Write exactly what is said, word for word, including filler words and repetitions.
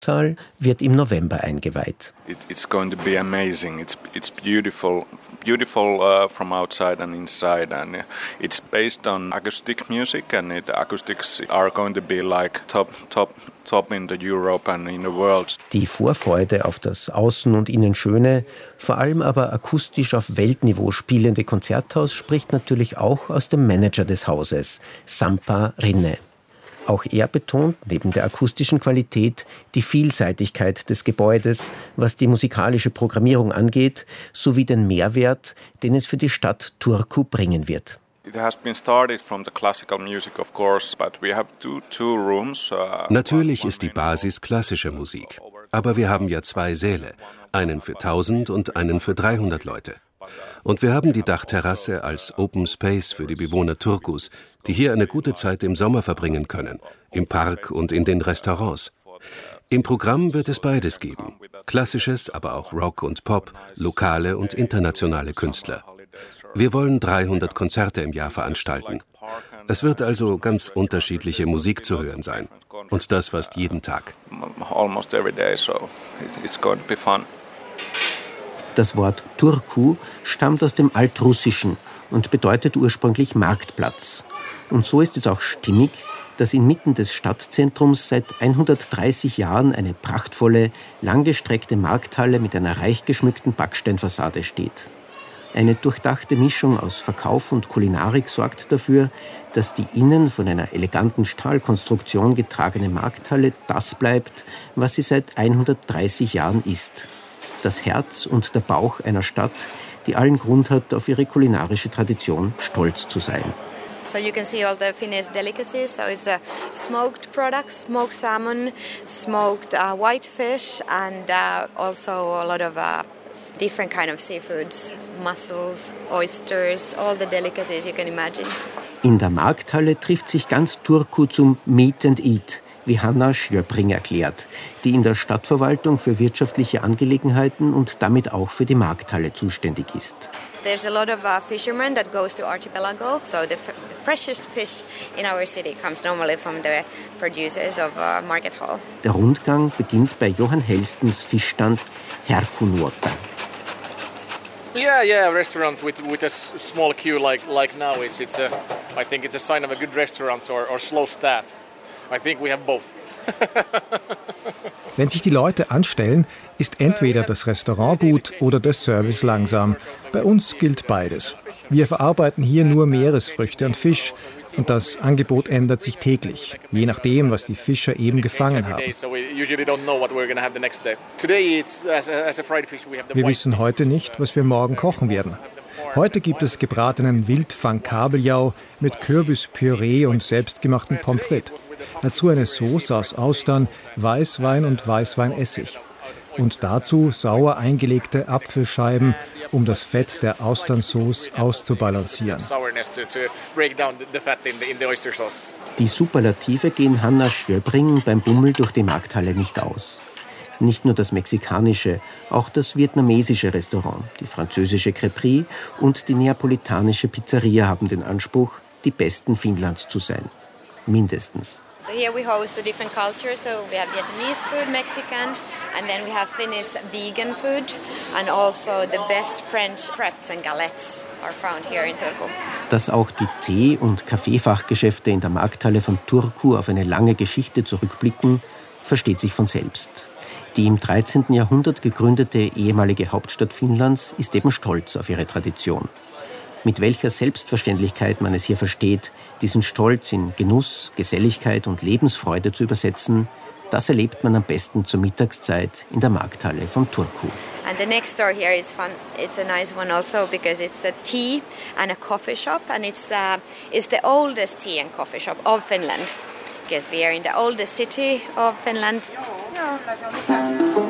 Saal wird im November eingeweiht. It, it's going to be amazing. It's it's beautiful, beautiful uh, from outside and inside, and it's based on acoustic music, and the acoustics are going to be like top, top, top in the Europe and in the world. Die Vorfreude auf das Außen und Innen schöne, vor allem aber akustisch auf Weltniveau spielende Konzerthaus spricht natürlich auch aus dem Manager des Hauses, Sampa Rinne. Auch er betont neben der akustischen Qualität die Vielseitigkeit des Gebäudes, was die musikalische Programmierung angeht, sowie den Mehrwert, den es für die Stadt Turku bringen wird. Natürlich ist die Basis klassische Musik, aber wir haben ja zwei Säle, einen für tausend und einen für dreihundert Leute. Und wir haben die Dachterrasse als Open Space für die Bewohner Turkus, die hier eine gute Zeit im Sommer verbringen können, im Park und in den Restaurants. Im Programm wird es beides geben, klassisches, aber auch Rock und Pop, lokale und internationale Künstler. Wir wollen dreihundert Konzerte im Jahr veranstalten. Es wird also ganz unterschiedliche Musik zu hören sein. Und das fast jeden Tag. Das Wort Turku stammt aus dem Altrussischen und bedeutet ursprünglich Marktplatz. Und so ist es auch stimmig, dass inmitten des Stadtzentrums seit hundertdreißig Jahren eine prachtvolle, langgestreckte Markthalle mit einer reich geschmückten Backsteinfassade steht. Eine durchdachte Mischung aus Verkauf und Kulinarik sorgt dafür, dass die innen von einer eleganten Stahlkonstruktion getragene Markthalle das bleibt, was sie seit hundertdreißig Jahren ist. Das Herz und der Bauch einer Stadt, die allen Grund hat, auf ihre kulinarische Tradition stolz zu sein. So you can see all the Finnish delicacies. So it's uh, smoked products, smoked salmon, smoked uh, white fish, and uh, also a lot of uh, different kind of seafoods, mussels, oysters, all the delicacies you can imagine. In der Markthalle trifft sich ganz Turku zum Meet and Eat, wie Hanna Schjöbring erklärt, die in der Stadtverwaltung für wirtschaftliche Angelegenheiten und damit auch für die Markthalle zuständig ist. There's a lot of uh, fishermen that goes to Archipelago, so the, f- the freshest fish in our city comes normally from the producers of uh, Market Hall. Der Rundgang beginnt bei Johann Helstens Fischstand Herkunuotta. Yeah, yeah, a restaurant with with a small queue like like now. It's it's a, I think it's a sign of a good restaurant or, or slow staff. I think we have both. Wenn sich die Leute anstellen, ist entweder das Restaurant gut oder der Service langsam. Bei uns gilt beides. Wir verarbeiten hier nur Meeresfrüchte und Fisch und das Angebot ändert sich täglich, je nachdem, was die Fischer eben gefangen haben. Wir wissen heute nicht, was wir morgen kochen werden. Heute gibt es gebratenen Wildfang-Kabeljau mit Kürbispüree und selbstgemachten Pommes frites. Dazu eine Sauce aus Austern, Weißwein und Weißweinessig. Und dazu sauer eingelegte Apfelscheiben, um das Fett der Austernsauce auszubalancieren. Die Superlative gehen Hanna Schjöbring beim Bummel durch die Markthalle nicht aus. Nicht nur das mexikanische, auch das vietnamesische Restaurant, die französische Crêperie und die neapolitanische Pizzeria haben den Anspruch, die besten Finnlands zu sein. Mindestens. So here we host the different cultures. So we have Vietnamese food, Mexican, and then we have Finnish vegan food, and also the best French crepes and galettes are found here in Turku. Dass auch die Tee- und Kaffeefachgeschäfte in der Markthalle von Turku auf eine lange Geschichte zurückblicken, versteht sich von selbst. Die im dreizehnten Jahrhundert gegründete ehemalige Hauptstadt Finnlands ist eben stolz auf ihre Tradition. Mit welcher Selbstverständlichkeit man es hier versteht, diesen Stolz in Genuss, Geselligkeit und Lebensfreude zu übersetzen, das erlebt man am besten zur Mittagszeit in der Markthalle von Turku. And the next door here is fun. It's a nice one also because it's a tea and a coffee shop, and it's uh, it's the oldest tea and coffee shop of Finland because we are in the oldest city of Finland.